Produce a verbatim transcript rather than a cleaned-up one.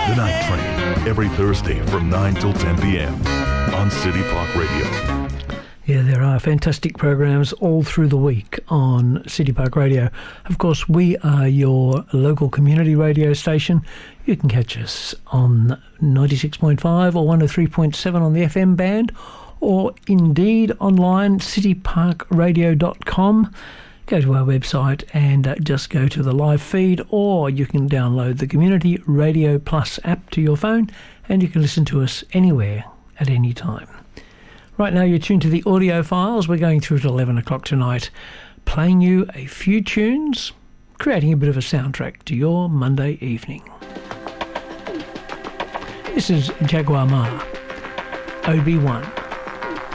The Night Train, every Thursday from nine till ten p.m. on City Park Radio. Yeah, there are fantastic programs all through the week on City Park Radio. Of course, we are your local community radio station. You can catch us on ninety-six point five or one oh three point seven on the F M band, or indeed online, city park radio dot com. Go to our website and uh, just go to the live feed, or you can download the Community Radio Plus app to your phone and you can listen to us anywhere at any time. Right now you're tuned to the audio files. We're going through at eleven o'clock tonight, playing you a few tunes, creating a bit of a soundtrack to your Monday evening. This is Jaguar Ma, O B one.